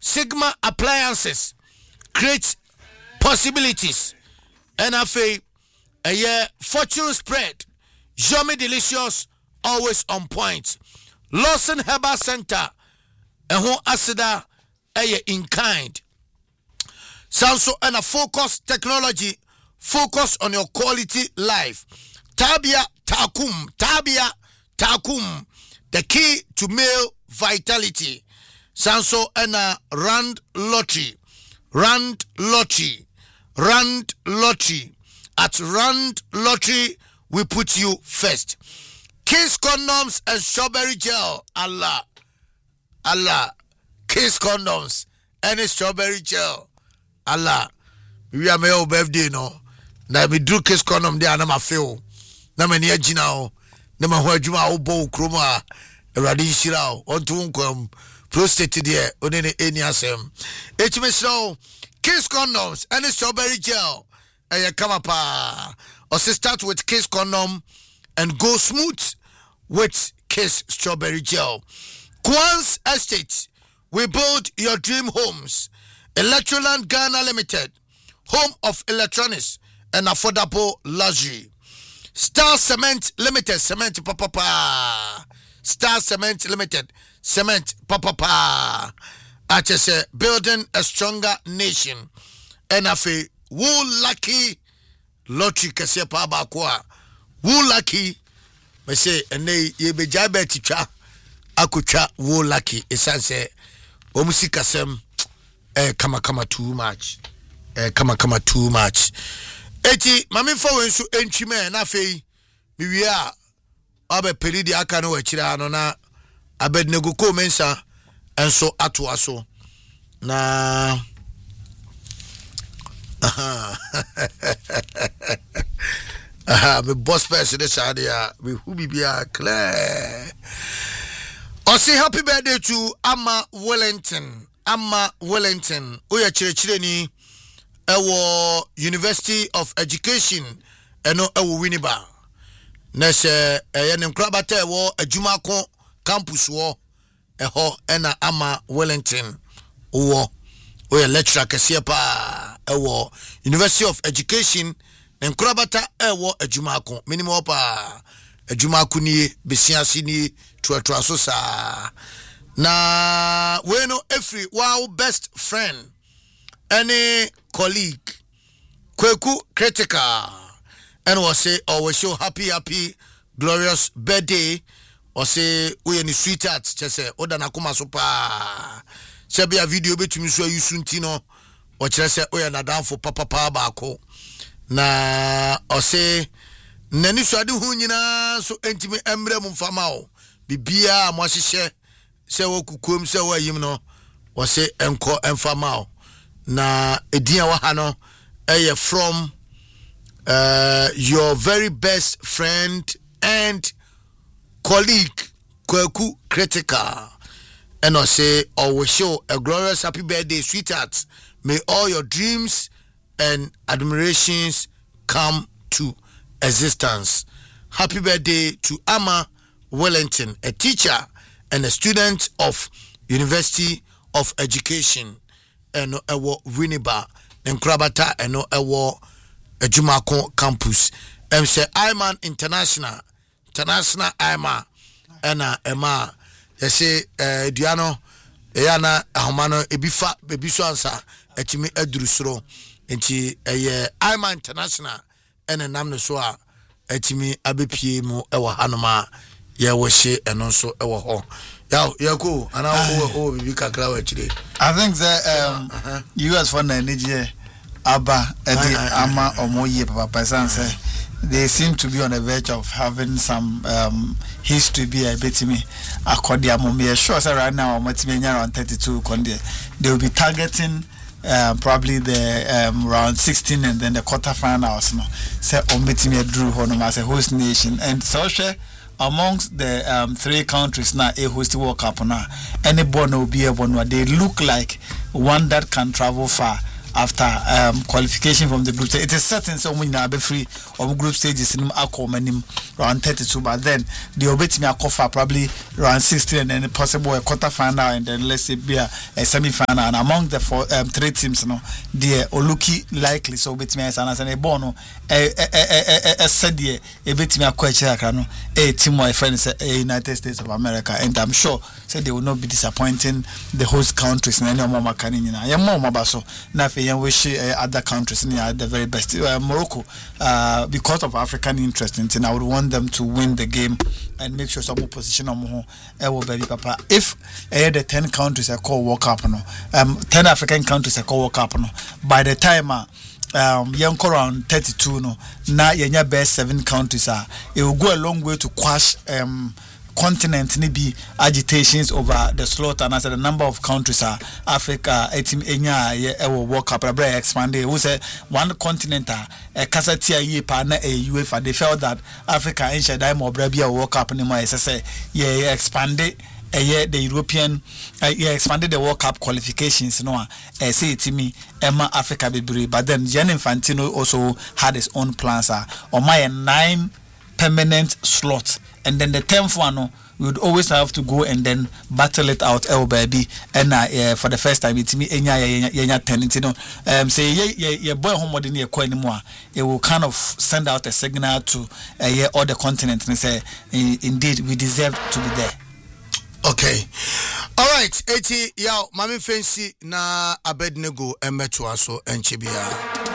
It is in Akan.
Sigma Appliances create possibilities. And afe a fortune spread. Yummy delicious, always on point. Lawson Herbal Center. And who asida in kind. Sanso and a focus technology. Focus on your quality life. Tabia Takum. The key to male vitality. Sanso and a Rand Lottery. At Rand Lottery, we put you first. Kiss condoms and strawberry gel. Allah. Kiss condoms and strawberry gel. Allah. We are my birthday, no. Now we do kiss condom there, and I'm a feel. Now my near Gina, now my word, you are bow chroma, a radishirao, on to uncle, prostate there, on any asem. HMSO, kiss condoms and strawberry gel. And you come up, or start with kiss condom and go smooth with kiss strawberry gel. Quans Estate, we build your dream homes. Electroland Ghana Limited, home of electronics and affordable luxury. Star Cement Limited, cement papa. Star Cement Limited, cement papa. I just say building a stronger nation. And I feel woo lucky lottery kase pa ba ko a woo lucky me say ene ye be jabe titwa akotwa woo lucky esanse omusikasem kama too much kama too much eti mame fa wensu entwime na afei mi wi a abe peridi aka no wachira no na abednego ko mensa enso ato aso na me boss person this idea we who be clear. I say happy birthday to Amma Wellington. Oya chire ni ewo University of Education eno ewo Winneba. Na se eye ne nkrabata ewo Adwumako campus wo eho ena Amma Wellington wo oya lecturer kese pa ewo University of Education nkrabata ewo Adwumako minimum pa Adwumako ni besiasi ni tuatua so sa na we know every wow best friend any colleague Kweku Critical and was say always show happy glorious birthday or say we any sweetheart just say oda na kuma so pa se be a video betumi so yusunti no o kire say we na down for papa ba ko na o say nani so ade hu nyina so entimi emre mu mfama o bibia mo hyehyɛ se wo kukom se wo ayim no wo se enko emfama o na edin wa ha no from your very best friend and colleague Kweku Critical and I say wish you a glorious happy birthday sweetheart. May all your dreams and admirations come to existence. Happy birthday to Amma Wellington, a teacher and a student of University of Education and Winneba and Krabata and Adwumako campus. Say Iman International Ima and Emma. They say Diano Eyana Ahomano Ebifa Bebiso ansa etimi adurusro enti Iman International and namno so a etimi abepie mu ewo hanoma ye wo hye eno so ewo ho yako ana o bibi kakra wa chire. I think that US for Nigeria Abba edi ama omoye papa sanse they seem to be on the verge of having some history be a bit me according to me sure say right now around 32 they will be targeting probably the round 16 and then the quarterfinals no say ometime drew hono as a host nation and so amongst the 3 countries now a host World Cup now anybody will be able they look like one that can travel far after qualification from the group stage. It is certain so we now be free of group stages in around 32, but then the obet me a probably around 16 and then possible a quarter final and then let's say be a semi final, and among the 3 teams the Oluki likely so obet me as an a bono a said ye a bit me a question a team my friends United States of America, and I'm sure said they will not be disappointing the host countries in any more makanina. Ya more mabaso na fe yan wish other countries in the very best. Morocco because of African interest in I would want them to win the game and make sure some position on baby papa. If the 10 countries are called World Cup 10 African countries are called World Cup by the time young around 32 now your best 7 countries it will go a long way to quash continent maybe agitations over the slot, and as the number of countries Africa World Cup expanded. Who say one continent Kasatia ye partner UEFA, they felt that Africa ain't shadai more brabia World Cup anymore. Say expanded the European expanded the World Cup qualifications say to me Emma Africa be, but then Gianni Infantino also had his own plans on my 9 permanent slots, and then the 10th one we would always have to go and then battle it out baby, and for the first time it's me 10 say ye boy home than ye anymore. It will kind of send out a signal to all the continents and say indeed we deserve to be there. Okay. All right. Eti yao mami fancy na Abednego emetuaso enchibia.